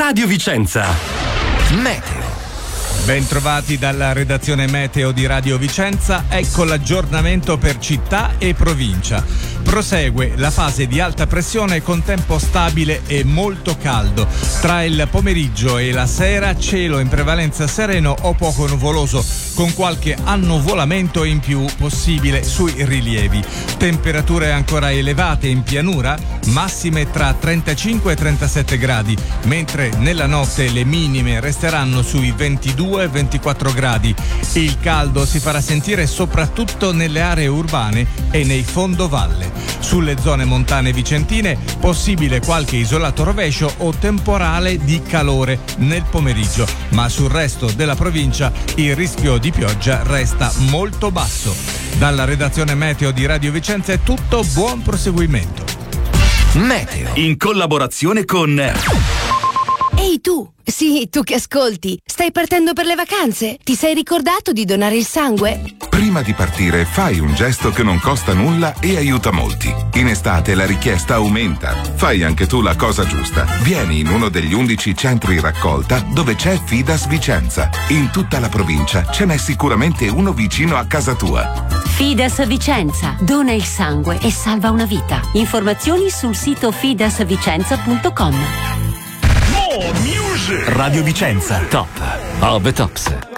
Radio Vicenza. Meteo. Bentrovati dalla redazione Meteo di Radio Vicenza, ecco l'aggiornamento per città e provincia. Prosegue la fase di alta pressione con tempo stabile e molto caldo. Tra il pomeriggio e la sera cielo in prevalenza sereno o poco nuvoloso, con qualche annuvolamento in più possibile sui rilievi. Temperature ancora elevate in pianura, massime tra 35 e 37 gradi, mentre nella notte le minime resteranno sui 22-24 gradi. Il caldo si farà sentire soprattutto nelle aree urbane e nei fondovalle. Sulle zone montane vicentine possibile qualche isolato rovescio o temporale di calore nel pomeriggio, ma sul resto della provincia il rischio di pioggia resta molto basso. Dalla redazione Meteo di Radio Vicenza è tutto, buon proseguimento. Meteo in collaborazione con... Ehi tu! Sì, tu che ascolti, stai partendo per le vacanze? Ti sei ricordato di donare il sangue? Prima di partire fai un gesto che non costa nulla e aiuta molti. In estate la richiesta aumenta. Fai anche tu la cosa giusta. Vieni in uno degli 11 centri raccolta dove c'è Fidas Vicenza. In tutta la provincia ce n'è sicuramente uno vicino a casa tua. Fidas Vicenza. Dona il sangue e salva una vita. Informazioni sul sito fidasvicenza.com. Radio Vicenza, top of the tops.